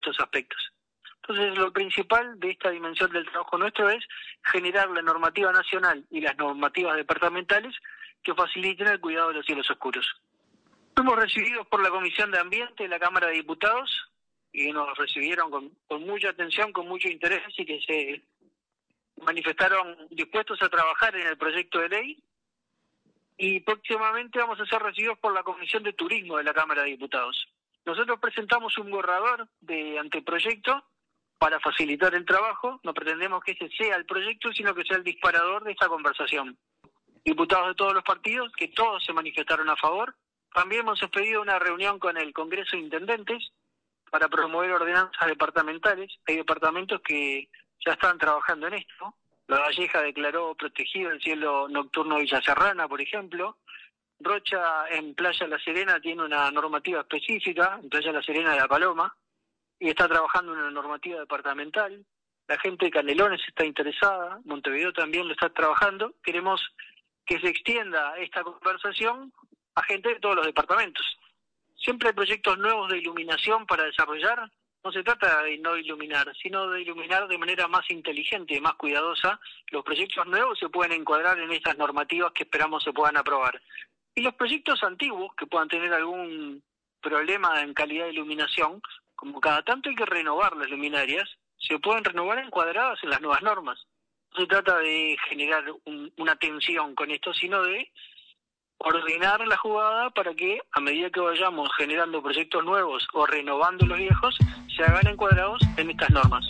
estos aspectos. Entonces, lo principal de esta dimensión del trabajo nuestro es generar la normativa nacional y las normativas departamentales que faciliten el cuidado de los cielos oscuros. Fuimos recibidos por la Comisión de Ambiente de la Cámara de Diputados y nos recibieron con mucha atención, con mucho interés y que se manifestaron dispuestos a trabajar en el proyecto de ley. Y próximamente vamos a ser recibidos por la Comisión de Turismo de la Cámara de Diputados. Nosotros presentamos un borrador de anteproyecto para facilitar el trabajo. No pretendemos que ese sea el proyecto, sino que sea el disparador de esta conversación. Diputados de todos los partidos, que todos se manifestaron a favor. También hemos pedido una reunión con el Congreso de Intendentes para promover ordenanzas departamentales. Hay departamentos que ya están trabajando en esto. La Valleja declaró protegido el cielo nocturno de Villa Serrana, por ejemplo. Rocha en Playa La Serena tiene una normativa específica, en Playa La Serena de La Paloma, y está trabajando en una normativa departamental. La gente de Canelones está interesada, Montevideo también lo está trabajando. Queremos que se extienda esta conversación a gente de todos los departamentos. Siempre hay proyectos nuevos de iluminación para desarrollar. No se trata de no iluminar, sino de iluminar de manera más inteligente, más cuidadosa. Los proyectos nuevos se pueden encuadrar en estas normativas que esperamos se puedan aprobar. Y los proyectos antiguos, que puedan tener algún problema en calidad de iluminación, como cada tanto hay que renovar las luminarias, se pueden renovar encuadradas en las nuevas normas. No se trata de generar una tensión con esto, sino de ordenar la jugada para que, a medida que vayamos generando proyectos nuevos o renovando los viejos, se hagan encuadrados en estas normas.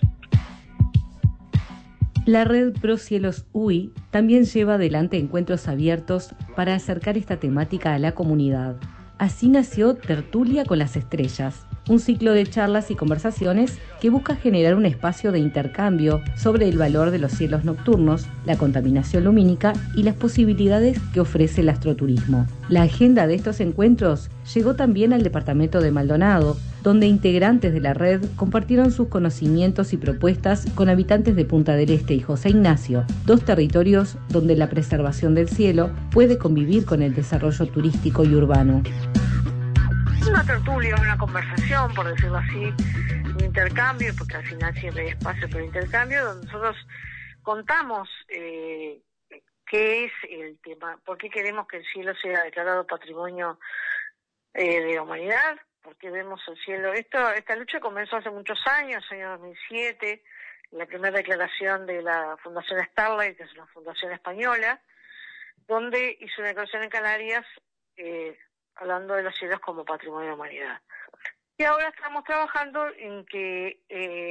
La red Pro Cielos UI también lleva adelante encuentros abiertos para acercar esta temática a la comunidad. Así nació Tertulia con las Estrellas, un ciclo de charlas y conversaciones que busca generar un espacio de intercambio sobre el valor de los cielos nocturnos, la contaminación lumínica y las posibilidades que ofrece el astroturismo. La agenda de estos encuentros llegó también al departamento de Maldonado, donde integrantes de la red compartieron sus conocimientos y propuestas con habitantes de Punta del Este y José Ignacio, dos territorios donde la preservación del cielo puede convivir con el desarrollo turístico y urbano. Es una tertulia, una conversación, por decirlo así, un intercambio, porque al final siempre hay espacio para intercambio, donde nosotros contamos qué es el tema, por qué queremos que el cielo sea declarado Patrimonio de la Humanidad, por qué vemos el cielo. Esta lucha comenzó hace muchos años, año 2007, la primera declaración de la Fundación Starlight, que es una fundación española, donde hizo una declaración en Canarias hablando de los cielos como Patrimonio de la Humanidad. Y ahora estamos trabajando en que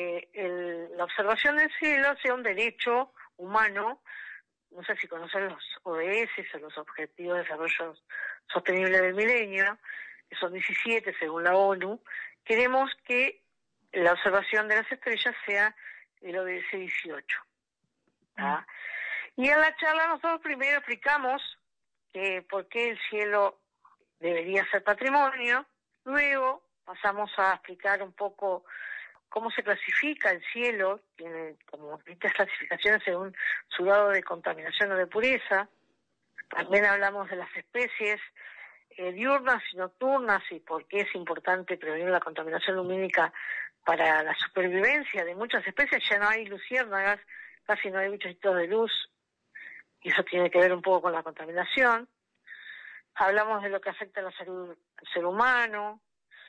la observación del cielo sea un derecho humano. No sé si conocen los ODS, o los Objetivos de Desarrollo Sostenible del Milenio, que son 17 según la ONU. Queremos que la observación de las estrellas sea el ODS 18. ¿Ah? Y en la charla nosotros primero explicamos por qué el cielo debería ser patrimonio, luego pasamos a explicar un poco cómo se clasifica el cielo, tiene como distintas clasificaciones según su grado de contaminación o de pureza. También hablamos de las especies diurnas y nocturnas y por qué es importante prevenir la contaminación lumínica para la supervivencia de muchas especies. Ya no hay luciérnagas, casi no hay bichitos de luz, y eso tiene que ver un poco con la contaminación. Hablamos de lo que afecta a la salud del ser humano.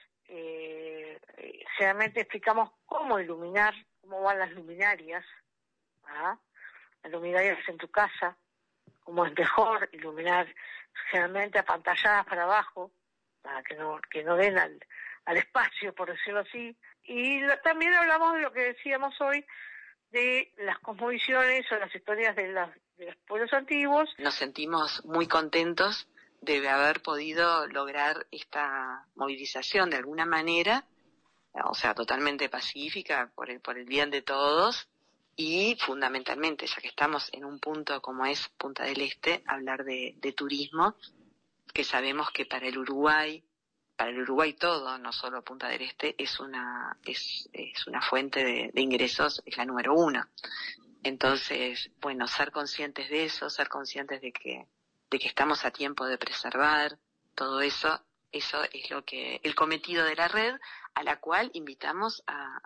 Generalmente explicamos cómo iluminar, cómo van las luminarias. Las luminarias en tu casa, cómo es mejor iluminar generalmente apantalladas para abajo, para que no den al espacio, por decirlo así. Y también hablamos de lo que decíamos hoy, de las cosmovisiones o las historias de los pueblos antiguos. Nos sentimos muy contentos de haber podido lograr esta movilización de alguna manera, o sea, totalmente pacífica, por el bien de todos, y fundamentalmente, ya que estamos en un punto como es Punta del Este, hablar de turismo, que sabemos que para el Uruguay todo, no solo Punta del Este, es una fuente de ingresos, es la número 1. Entonces, bueno, ser conscientes de eso, ser conscientes de que estamos a tiempo de preservar todo eso es el cometido de la red, a la cual invitamos a